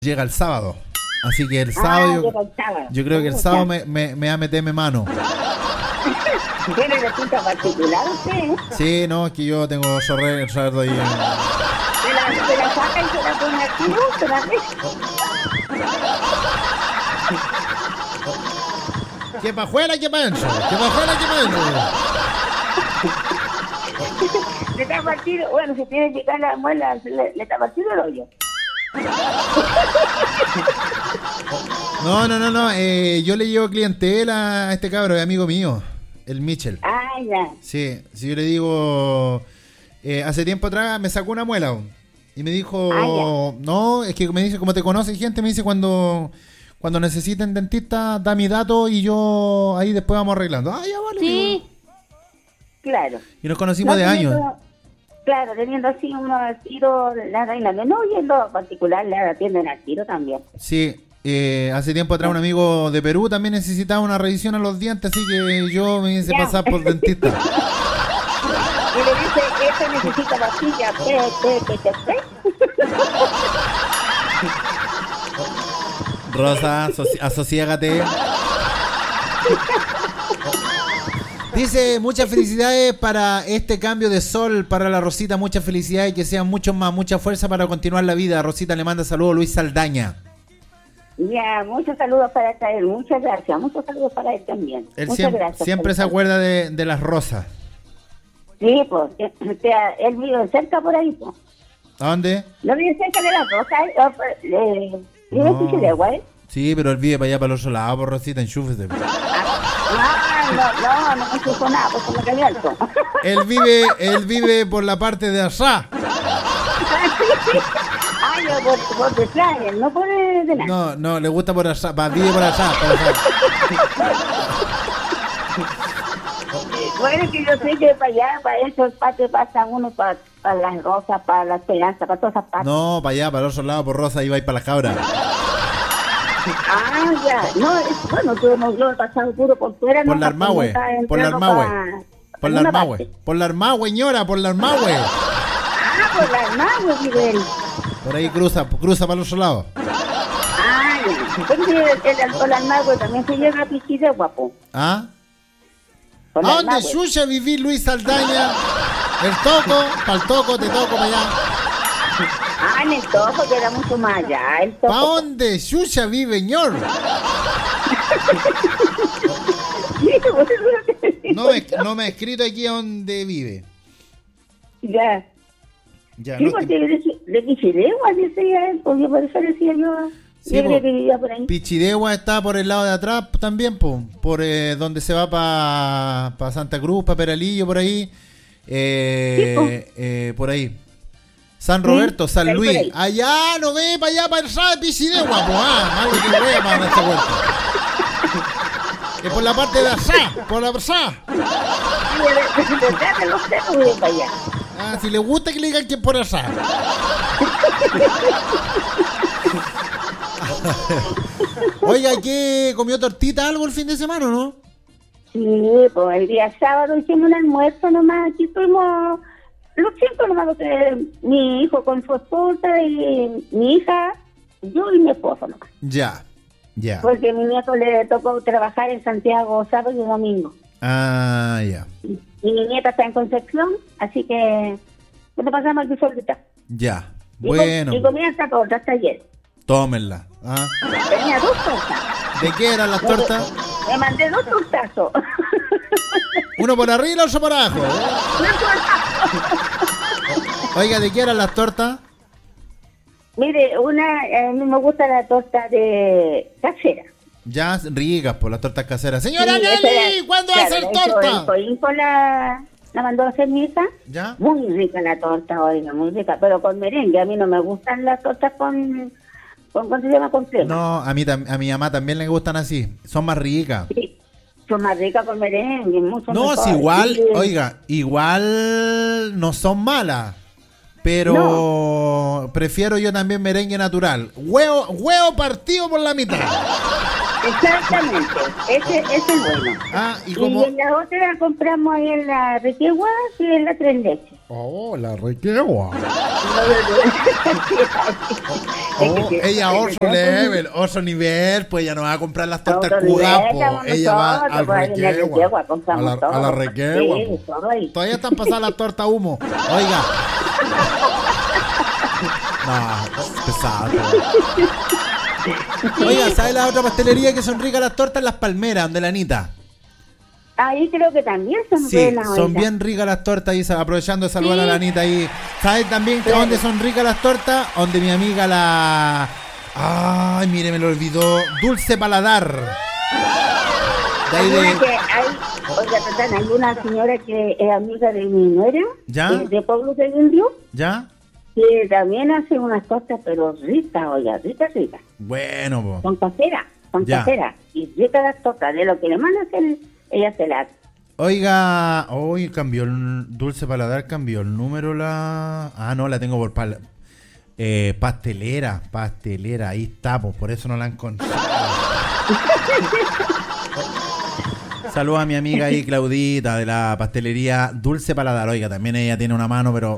llega el sábado. Así que el sábado, llega el sábado. yo creo que el sábado me va a meterme mano. ¿Tiene receta particular usted? Sí, no, es que yo tengo sorrento ahí. Se la saca y se la pone aquí, se la deja. ¿Qué pa' afuera, qué pa' dentro? ¿Qué pa' afuera, qué pa' dentro? Le está partido, bueno, se tiene que quitar la muela, le está partido el hoyo. No. Yo le llevo clientela a este cabro, es amigo mío, el Mitchell. Ah, ya. Sí, si yo le digo, hace tiempo atrás me sacó una muela y me dijo, no, es que me dice, como te conoce gente, me dice cuando necesiten dentista, da mi dato y yo ahí después vamos arreglando. Ah, ya vale. Sí, claro. Y nos conocimos de años. Claro, teniendo así unos tiros, la reina no, y en lo particular le atienden al tiro también. Sí, hace tiempo atrás un amigo de Perú también necesitaba una revisión a los dientes, así que yo me hice pasar por dentista. Y le dice, este necesita la silla, Rosa, asociégate. Dice, muchas felicidades para este cambio de sol para la Rosita, muchas felicidades y que sean mucho más, mucha fuerza para continuar la vida. Rosita le manda saludos a Luis Saldaña. Ya, muchos saludos para él, muchas gracias, muchos saludos para él también. Él muchas gracias. Siempre se acuerda de las rosas. Sí, pues, él vive cerca por ahí, pues. ¿A dónde? ¿No vive cerca de las rosas? ¿Vive en Pichidegua, eh? Sí, pero él vive para allá, para el otro lado, por Rosita, enchúfese. No me enchufo nada, pues me caí alto. Él vive por la parte de allá. Yo por detrás, no por delante. No, le gusta por allá, vive por allá. Bueno, que yo sé que para allá, para esos patios pasa uno para las rosas, para la esperanza, para todas esas partes. No, para allá, para el otro lado, por Rosa, iba a ir para las cabras. Ya. No, bueno, yo lo he pasado puro por fuera. Por la Armahue, por la Armahue. Por la Armahue. Por la Armahue, señora, por la Armahue. Por la Armahue, Miguel. Por ahí cruza para el otro lado. Ya. Por la Armahue también se llega a Pichidegua, guapo. ¿Ah? ¿A dónde suya viví Luis Saldaña? El Toco, para el Toco, te toco para allá. En el Toco, que era mucho más allá. ¿Para dónde suya vive, señor? No me ha escrito aquí a dónde vive. Ya. Sí, no, porque de Pichidegua decía él, porque por eso decía yo. Sí, yo creo que vivía por ahí. Pichidegua está por el lado de atrás también, por donde se va para Santa Cruz, para Peralillo, por ahí. Por ahí. San Roberto, San Luis. Allá, no ve, para allá, para allá de Pichidegua, algo que no vea para esta vuelta. Es por la parte de allá, por la allá. Si le gusta que le digan que es por allá. Oiga, ¿qué comió tortita algo el fin de semana, no? Sí, pues el día sábado hicimos un almuerzo nomás, aquí estuvimos los cinco nomás, mi hijo con su esposa y mi hija, yo y mi esposo nomás. Ya. Porque a mi nieto le tocó trabajar en Santiago sábado y domingo. Ya. Y mi nieta está en Concepción, así que nos pasamos aquí solita. Ya, bueno. Y comí hasta torta hasta ayer. Tómenla. Tenía 2 tortas. ¿De qué eran las tortas? Me mandé 2 tortazos. Uno por arriba y otro por abajo. Oiga, ¿de qué eran las tortas? Mire, a mí me gusta la torta de casera. Ya, ricas por las tortas caseras. Señora Nelly, ¿cuándo va a hacer torta? La mandó a hacer mi hija. ¿Ya? Muy rica la torta, oiga, muy rica. Pero con merengue, a mí no me gustan las tortas con ¿cómo se llama? Con crema. No, a mi mamá también le gustan así. Son más ricas. Sí, son más ricas con merengue, mucho no, mejor. Es igual, sí. Oiga, igual no son malas. Pero prefiero yo también merengue natural. Huevo partido por la mitad. Exactamente, ese es bueno. Y como... en la otra la compramos ahí en la Requegua, que es la Tres Leches. Oh, la Requegua. Ella otro nivel, pues ella no va a comprar las tortas Cugapo. Ella va al Requegua. A la Requegua. Todavía están pasadas las tortas humo. Oiga. No, es pesado. Oiga, ¿sabes la otra pastelería que son ricas las tortas? Las Palmeras, donde la Anita. Ahí creo que también son buenas. Sí, son bien ricas las tortas y aprovechando de saludar a la Anita ahí. ¿Sabes también dónde son ricas las tortas? Donde mi amiga la... Ay, mire, me lo olvidó. Dulce Paladar. De ahí oiga, Tatán, hay una señora que es amiga de mi nuera. ¿Ya? De Pueblo de Indio. ¿Ya? Que también hace unas tortas, pero ricas, oiga, ricas. Bueno, po. Son caseras. Y ricas las tortas, de lo que le manda hacer, ella se las hace. Oiga, hoy cambió el Dulce Paladar, cambió el número la... no, la tengo por pastelera, ahí está, pues por eso no la encontré. Saludos a mi amiga ahí, Claudita, de la pastelería Dulce Paladar. Oiga, también ella tiene una mano, pero...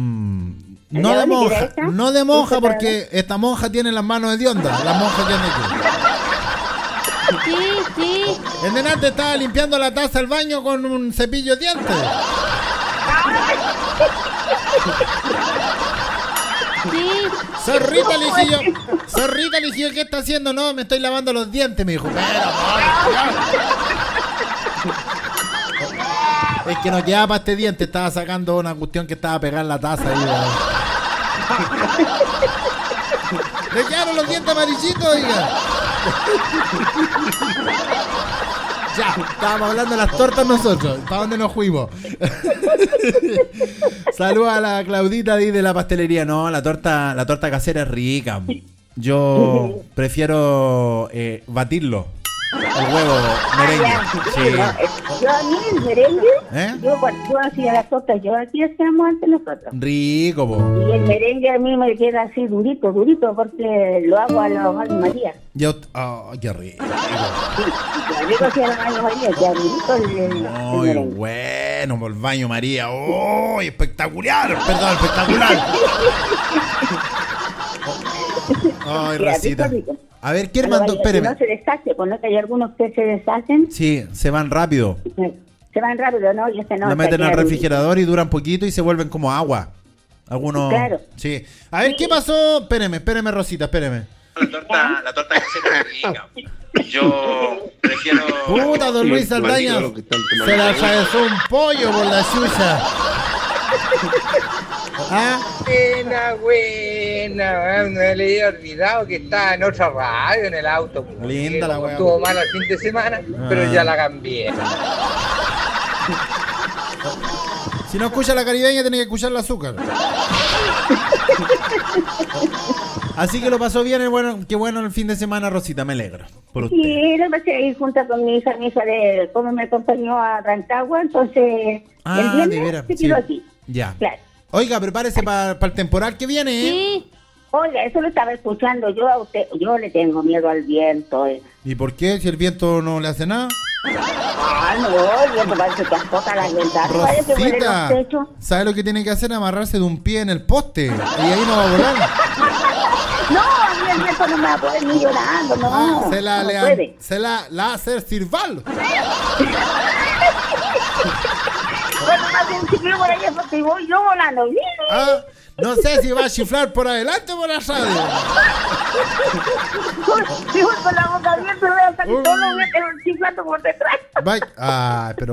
no de monja, porque esta monja tiene las manos hediondas. La monja tiene aquí. Sí. El denante estaba limpiando la taza del baño con un cepillo de dientes. Sí. Zorrita, le dije yo, ¿qué está haciendo? No, me estoy lavando los dientes, me dijo. Es que no quedaba para este diente, estaba sacando una cuestión que estaba pegada en la taza ahí. Le quedaron los dientes amarillitos, oiga. Ya, estábamos hablando de las tortas nosotros. ¿Para dónde nos fuimos? Saludos a la Claudita de la pastelería. No, la torta casera es rica. Yo prefiero batirlo. El huevo merengue. Sí. Yo a mí el merengue, yo hacía las tortas, yo aquí hacíamos antes nosotros. Rico, po. Y el merengue a mí me queda así durito, porque lo hago a la Baño María. Qué rico. Sí, yo hacía la Baño María, qué durito el merengue. Bueno, por el Baño María. Espectacular. Perdón, espectacular. Ay, Rosita. A ver, ¿quién mandó? Espéreme. No se deshace, pues no que hay algunos que se deshacen. Sí, se van rápido. Se van rápido, ¿no? Y no. Lo meten al refrigerador y duran poquito y se vuelven como agua. Algunos. Claro. Sí. A ver, ¿qué pasó? Espéreme, Rosita, espéreme. La torta casera es rica. Yo prefiero... Puta, don Luis Saldaña. Se la atravesó un pollo por la chucha. Buena, me le he olvidado que estaba en otra radio en el auto. Linda la weá. Estuvo mal el fin de semana, pero ya la cambié. Si no escucha la caribeña, tiene que escuchar el azúcar. Así que lo pasó bien, qué bueno el fin de semana, Rosita, me alegro por usted. Sí, lo pasé ahí junto con mi hija de cómo me acompañó a Rancagua, entonces el viernes se quedó aquí. Ya. Claro. Oiga, prepárese para el temporal que viene, ¿eh? Sí. Oiga, eso lo estaba escuchando yo a usted. Yo le tengo miedo al viento. ¿Y por qué? Si el viento no le hace nada. No, el viento parece que azota las ventanas. Rosita, ¿sabe lo que tiene que hacer? Amarrarse de un pie en el poste. Y ahí no va a volar. No, a mí el viento no me va a poder ni llorando, no. Se la va a hacer Sirval. Bueno, más bien si yo por ahí porque voy yo volando. No sé si va a chiflar por adelante o por la radio. Si voy con la boca abierta, voy a salir todo chiflando por detrás. Pero...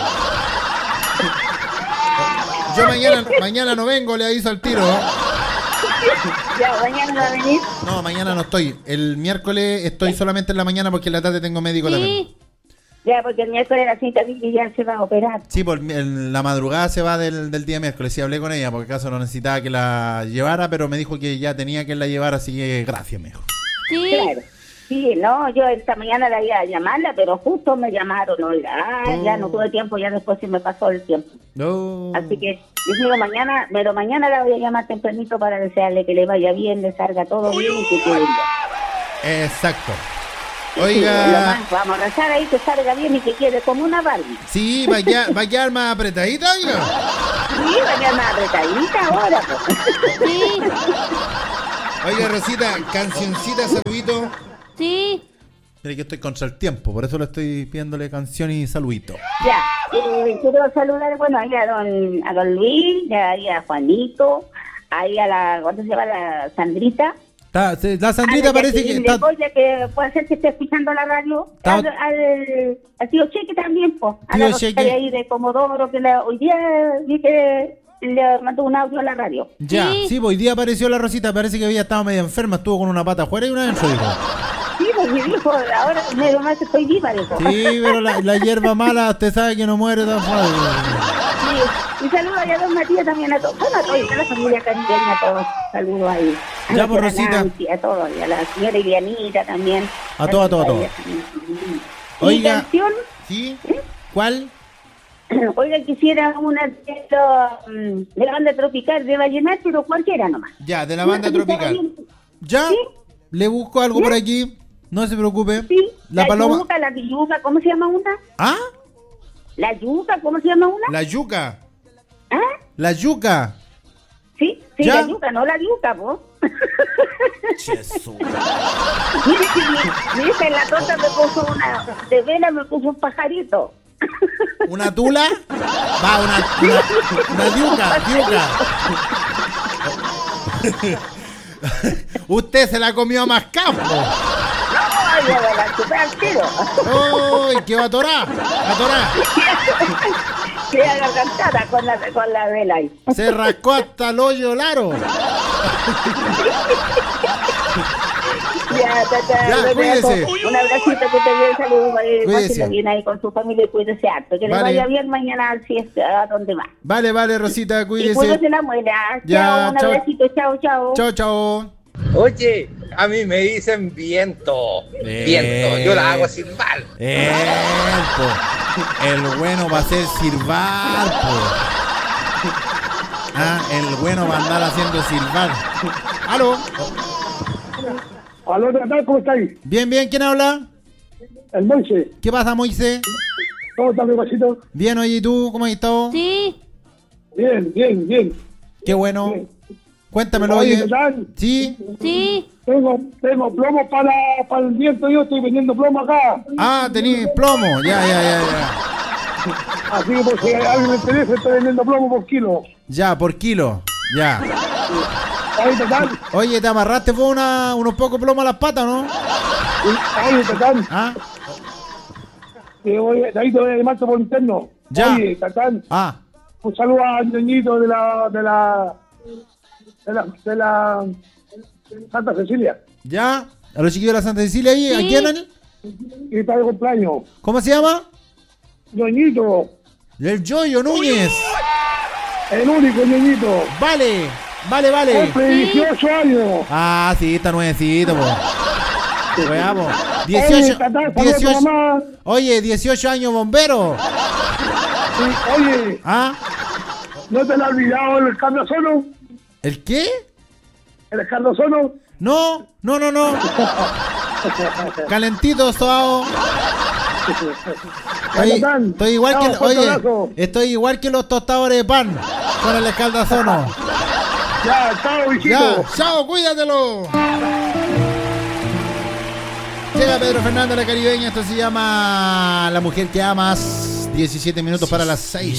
Yo mañana no vengo, le aviso al tiro. Ya, ¿mañana va a venir? No, mañana no estoy. El miércoles estoy solamente en la mañana porque en la tarde tengo médico también. Ya, porque el miércoles la cita que ya se va a operar. Sí, por la madrugada se va del día miércoles. Sí, hablé con ella porque acaso no necesitaba que la llevara, pero me dijo que ya tenía que la llevar, así que gracias, me dijo. Sí. Claro. Sí, no, yo esta mañana la iba a llamarla, pero justo me llamaron, oiga. Ya no tuve tiempo, ya después se me pasó el tiempo. No. Así que, digo mañana la voy a llamar tempranito para desearle que le vaya bien, le salga todo bien y que quede bien. Exacto. Oiga. Vamos a rezar ahí que salga bien y que quede como una Barbie. Sí, va a quedar más apretadita, oiga. Sí, va a quedar más apretadita ahora. Pues. Sí, Oiga, Rosita, cancioncita, saludito. sí. Mire que estoy contra el tiempo, por eso le estoy pidiéndole canción y saludito. Ya, quiero saludar, bueno, ahí a don Luis, ahí a Juanito, ahí a la, ¿cómo se llama? La Sandrita. La Sandrita parece que está... Ya que puede ser que esté escuchando la radio. Está- Al tío Cheque también, pues. A Tío la Cheque. Rosario ahí de Comodoro, que hoy día vi que le mandó un audio a la radio. Ya, sí, pues hoy día apareció la Rosita, parece que había estado medio enferma, estuvo con una pata afuera y una adentro, dijo. Sí, pues mi dijo, ahora menos mal que estoy viva, dijo. Sí, pero la hierba mala, usted sabe que no muere tan fácil. Sí. Y saludos ahí a don Matías también, a todos, bueno, a todos, a la familia caribeña, a todos, saludos ahí. A Ya, la pues, señora Rosita. Nancy, a todos, y a la señora Ilianita también. A todos, a todos, a todos. Mi Oiga. canción, ¿Sí? ¿Cuál? oiga, quisiera una de la banda tropical de Vallenar, pero cualquiera nomás. Ya, de la banda tropical. ¿Ya? ¿Sí? Le busco algo por aquí, no se preocupe. Sí, La paloma... yuca, la yuca, ¿cómo se llama una? ¿Ah? La yuca, ¿cómo se llama una? La yuca. ¿Ah? La yuca. Sí, ¿Ya? la yuca, no la yuca, vos. Jesús. Mire que mi hija en la torta me puso una, de vela me puso un pajarito. ¿Una tula? Va, una yuca. Usted se la comió a más campo. Ay, me la chupé al tiro. ¡Uy, qué va a atorar! Se haga cantada con la vela ahí. Se rascó hasta el hoyo Laro. Ya, Ya, cuídese. Un abracito, que te bien, saludos. Cuídese. Páselo bien ahí con su familia y cuídese harto. Que le Vale. vaya bien mañana si es a donde va. Vale, Rosita, Y cuídese. cuídese la muela. Ya, Chao, un chao. abracito, chao. Chao. Oye, a mí me dicen viento. Viento. Yo la hago sin mal. El bueno va a ser silbar, po. Ah, el bueno va a andar haciendo silbar. ¿Aló? Aló, ¿qué tal? ¿Cómo estáis? Bien, ¿quién habla? El Moise. ¿Qué pasa, Moisés? ¿Cómo estás, mi pasito? Bien, oye, ¿y tú? ¿Cómo has estado? Sí, Bien. Qué bueno. Bien. Cuéntamelo, Oye, oye. ¿qué tal? ¿Sí? sí. Tengo plomo para el viento, yo estoy vendiendo plomo acá. Ah, tenés plomo. Ya. Así que por si a alguien le interesa, estoy vendiendo plomo por kilo. Ya, por kilo. Ya. Oye, ¿qué tal? Oye, ¿te amarraste vos unos pocos plomos a las patas, no? Oye, ¿qué tal? ¿Ah? Oye, ahí te voy a llamarte por interno. Ya. Oye, ¿qué tal? Ah. Un saludo al ñoñito de la Santa Cecilia. ¿Ya? A los chiquillos de la Santa Cecilia ahí. ¿A Sí. quién, Daniel? Y está de cumpleaños. ¿Cómo se llama? ñoñito. El Yoyo Núñez. El único ñoñito. Vale. Cumple 18 años. Ah, sí, está nuevecito, po. Weá, po. Oye, 18, Tatán, saludos a tu 18, mamá. oye, 18 años bombero. Sí, oye, ¿Ah? ¿no te lo has olvidado el Cardosono? ¿El qué? ¿El Cardosono? No. Calentito, suave. Estoy igual que, estoy igual que los tostadores de pan con el escaldazono. Ya, chao, Ya, hijito. chao, cuídatelo. Llega Pedro Fernández, la caribeña. Esto se llama La Mujer que Amas. 17 minutos para las 6.